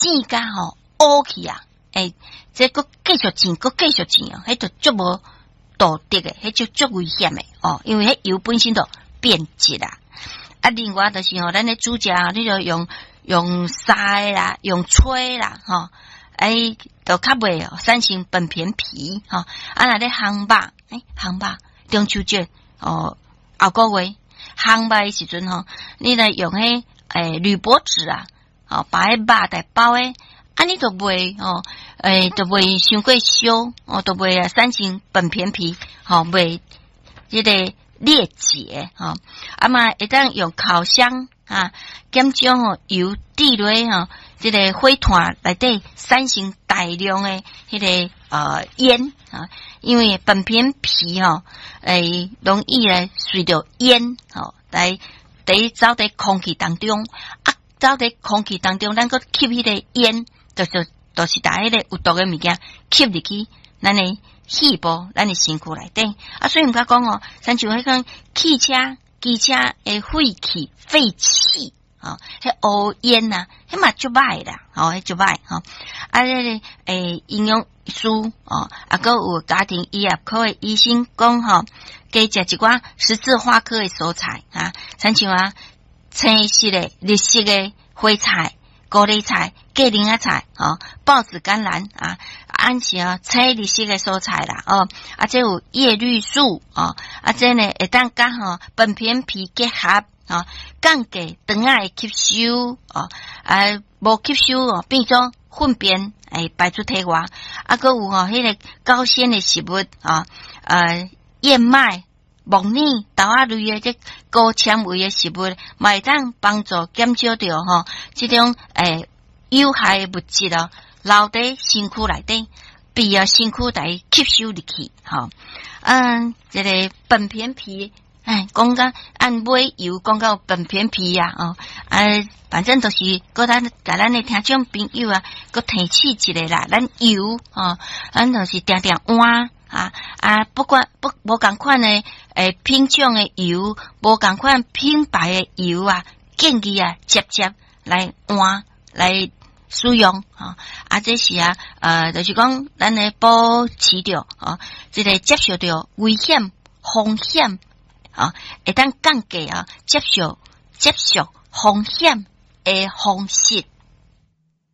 剪甲吼乌去啊，这个继续剪，哦，迄就足无道德诶，迄就足危险诶哦，因为迄油本身就变质啦。啊，另外就是吼，咱咧煮食，你就用筛啦，用吹啦，吼，就较袂产生本片皮，吼。啊，若咧烘肉，烘肉中秋节哦，后个月烘肉诶时阵吼，你来用迄铝箔纸啊，哦，把迄肉来包诶，啊，你就袂哦，就袂伤过烧，哦，就袂产生本片皮，吼，袂即个裂解，吼，啊嘛会当用烤箱啊，减少吼油滴落吼，即个火炭内底产生大量诶迄个烟啊，因为本片皮吼，容易来随着烟吼来走伫空气当中，啊，走伫空气当中，咱个吸迄个烟，就是把迄个有毒诶物件吸入去，咱诶细胞，咱诶身躯内底啊，所以毋甲讲哦，像迄个机车诶废气哦，迄乌烟呐，迄嘛足歹啦，哦，迄足歹吼。啊，迄个营养师哦，啊，个有家庭医学科诶医生讲吼，加食一寡十字花科诶蔬菜啊，像青色诶、绿色诶花菜、高丽菜、芥兰仔菜哦，豹子甘蓝啊，安是哦，青绿色诶蔬菜啦哦，啊，这有叶绿素哦，啊，这呢会当甲吼本片皮结合。哦，降低肠仔诶吸收哦，无吸收哦，变做粪便排出体外，啊，佮有吼迄个高纤诶食物啊，燕麦、木耳、豆仔类诶这高纤维诶食物，嘛会当帮助减少着吼即种有害诶物质哦，留伫身躯内底，被身躯来吸收入去，吼，这个本片皮。讲到按买油，讲到本片皮啊，哦，反正就是甲咱诶听众朋友啊，佮提起一个啦，咱油哦，咱就是定换不管无共款诶品种诶油，无共款品牌诶油啊，建议啊，直接来换来使用这是就是讲咱诶保持着这个接受着危险风险。会当降低接受风险诶方式